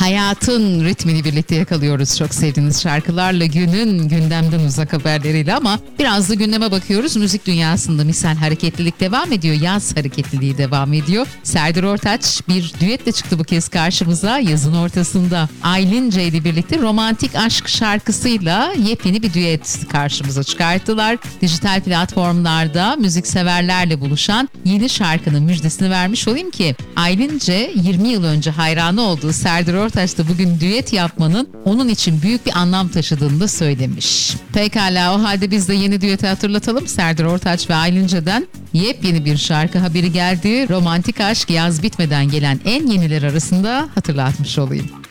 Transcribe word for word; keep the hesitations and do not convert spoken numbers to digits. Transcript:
hayatın ritmini birlikte yakalıyoruz. Çok sevdiğiniz şarkılarla, günün gündemden uzak haberleriyle, ama biraz da gündeme bakıyoruz. Müzik dünyasında misal hareketlilik devam ediyor. Yaz hareketliliği devam ediyor. Serdar Ortaç bir düetle çıktı bu kez karşımıza yazın ortasında. Aylince ile birlikte Romantik Aşk şarkısıyla yepyeni bir düet karşımıza çıkarttılar. Dijital platformlarda müzikseverlerle buluşan yeni şarkının müjdesini vermiş olayım ki Aylince yirmi yıl önce hayranı olduğu Serdar Ortaç da bugün düet yapmanın onun için büyük bir anlam taşıdığını da söylemiş. Pekala, o halde biz de yeni düeti hatırlatalım. Serdar Ortaç ve Aylince'den yepyeni bir şarkı haberi geldi. Romantik Aşk yaz bitmeden gelen en yeniler arasında, hatırlatmış olayım.